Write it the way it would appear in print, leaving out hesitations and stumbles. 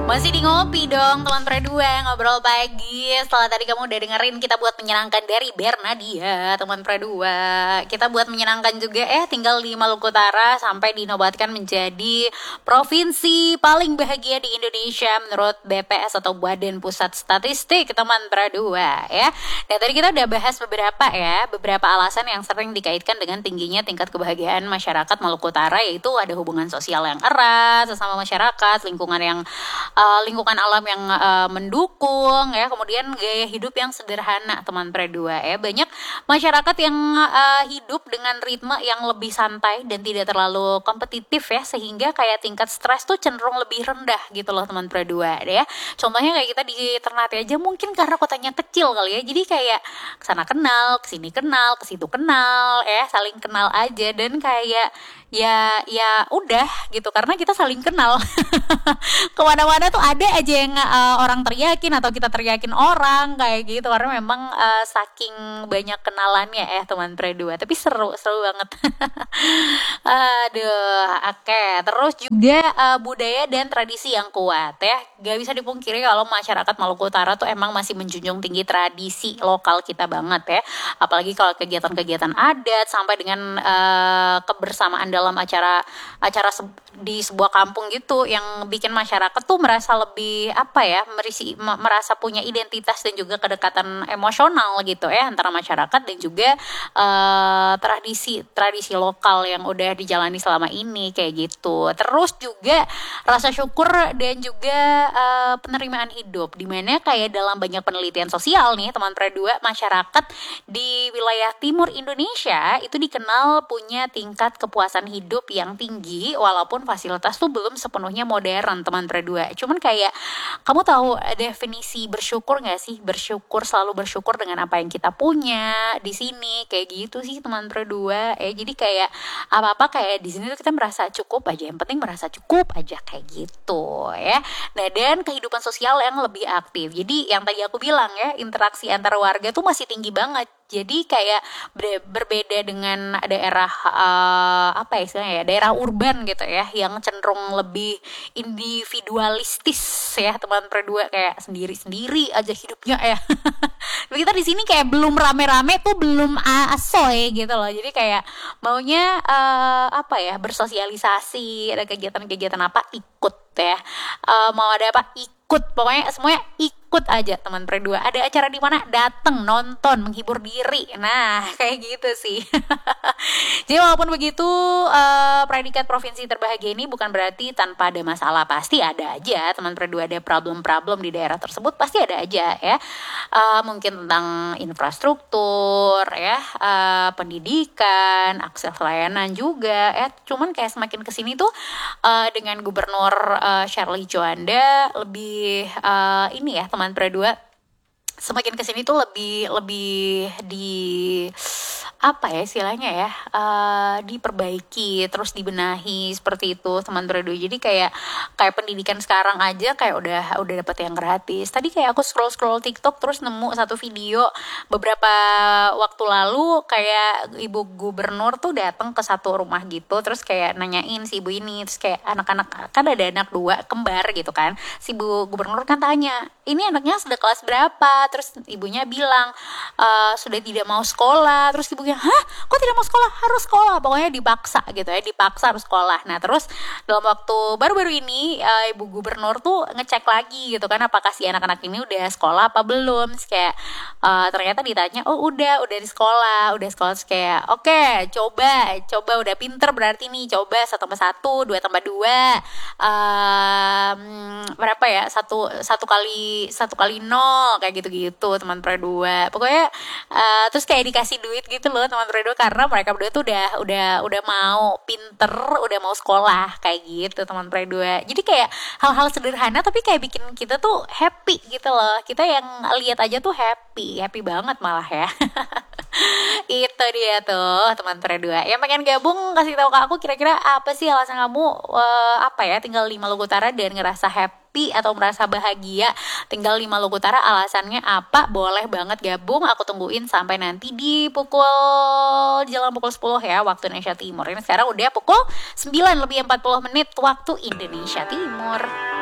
Masih di ngopi dong teman Pre2, ngobrol pagi. Setelah tadi kamu udah dengerin kita buat menyenangkan dari Bernadia, teman Pre2. Kita buat menyenangkan juga tinggal di Maluku Utara sampai dinobatkan menjadi provinsi paling bahagia di Indonesia menurut BPS atau Badan Pusat Statistik, teman Pre2 ya. Nah, tadi kita udah bahas beberapa alasan yang sering dikaitkan dengan tingginya tingkat kebahagiaan masyarakat Maluku Utara, yaitu ada hubungan sosial yang erat sesama masyarakat, lingkungan alam yang mendukung ya, kemudian gaya hidup yang sederhana, teman Pre2 ya. Banyak masyarakat yang hidup dengan ritme yang lebih santai dan tidak terlalu kompetitif ya, sehingga kayak tingkat stres tuh cenderung lebih rendah gitu loh, teman Pre2 ya. Contohnya kayak kita di Ternate aja, mungkin karena kotanya kecil kali ya, jadi kayak kesana kenal, kesini kenal, kesitu kenal ya, saling kenal aja, dan kayak ya udah gitu, karena kita saling kenal. Kemana-mana tuh ada aja yang orang teriakin atau kita teriakin orang kayak gitu, karena memang saking banyak kenalannya teman Pre2. Tapi seru banget. Aduh, oke. Terus juga budaya dan tradisi yang kuat ya. Gak bisa dipungkiri kalau masyarakat Maluku Utara tuh emang masih menjunjung tinggi tradisi lokal kita banget ya. Apalagi kalau kegiatan-kegiatan adat sampai dengan kebersamaan dalam acara di sebuah kampung gitu, yang bikin masyarakat tuh merasa lebih merasa punya identitas dan juga kedekatan emosional gitu ya antara masyarakat dan juga tradisi lokal yang udah dijalani selama ini kayak gitu. Terus juga rasa syukur dan juga penerimaan hidup, dimana kayak dalam banyak penelitian sosial nih teman Pre2, masyarakat di wilayah timur Indonesia itu dikenal punya tingkat kepuasan hidup yang tinggi walaupun fasilitas tuh belum sepenuhnya modern, teman Pre2. Cuman kayak kamu tahu definisi bersyukur nggak sih? Selalu bersyukur dengan apa yang kita punya di sini kayak gitu sih, teman Pre2. Jadi kayak apa-apa kayak di sini tuh kita merasa cukup aja, yang penting merasa cukup aja kayak gitu ya. Nah, dan kehidupan sosial yang lebih aktif. Jadi yang tadi aku bilang ya, interaksi antar warga tuh masih tinggi banget. Jadi kayak berbeda dengan daerah daerah urban gitu ya, yang cenderung lebih individualistis ya, teman Pre2, kayak sendiri-sendiri aja hidupnya ya. Kita di sini kayak belum rame-rame tuh belum asoy gitu loh. Jadi kayak maunya bersosialisasi, ada kegiatan-kegiatan apa ikut ya. Mau ada apa ikut, pokoknya semuanya ikut aja, teman Pre2. Ada acara di mana datang, nonton, menghibur diri. Nah, kayak gitu sih. Jadi walaupun begitu, predikat provinsi terbahagia ini bukan berarti tanpa ada masalah. Pasti ada aja, teman Pre2, ada problem-problem di daerah tersebut, pasti ada aja ya. Mungkin tentang infrastruktur ya, pendidikan, akses layanan juga ya. Cuman kayak semakin kesini tuh dengan Gubernur Shirley Juanda lebih teman Pre2, semakin kesini tuh lebih diperbaiki, terus dibenahi seperti itu, teman Pre2. Jadi kayak pendidikan sekarang aja kayak udah dapat yang gratis. Tadi kayak aku scroll TikTok terus nemu satu video beberapa waktu lalu, kayak ibu gubernur tuh datang ke satu rumah gitu, terus kayak nanyain si ibu ini, terus kayak anak-anak, kan ada anak 2 kembar gitu kan. Si ibu gubernur kan tanya, ini anaknya sudah kelas berapa? Terus ibunya bilang sudah tidak mau sekolah. Terus ibunya, hah? Kok tidak mau sekolah? Harus sekolah. Pokoknya dipaksa gitu ya, dipaksa harus sekolah. Nah, terus dalam waktu baru-baru ini ibu gubernur tuh ngecek lagi gitu kan, apakah si anak-anak ini udah sekolah apa belum. Terus kayak ternyata ditanya, oh udah di sekolah. Terus kayak oke, coba udah pinter berarti nih, coba 1 tambah 1, 2 tambah 2 berapa ya, satu kali 0 kayak gitu-gitu, teman Pre2. Pokoknya terus kayak dikasih duit gitu loh, teman Pre2, karena mereka berdua tuh udah mau pinter, udah mau sekolah kayak gitu, teman Pre2. Jadi kayak hal-hal sederhana tapi kayak bikin kita tuh happy gitu loh. Kita yang lihat aja tuh happy banget malah ya. Itu dia tuh, teman Pre2. Yang pengen gabung, kasih tahu ke aku kira-kira apa sih alasan kamu tinggal di Maluku Utara dan ngerasa happy atau merasa bahagia tinggal di Maluku Utara. Alasannya apa? Boleh banget gabung. Aku tungguin sampai nanti di jalan pukul 10 ya, waktu Indonesia Timur. Ini sekarang udah pukul 9 lebih 40 menit waktu Indonesia Timur.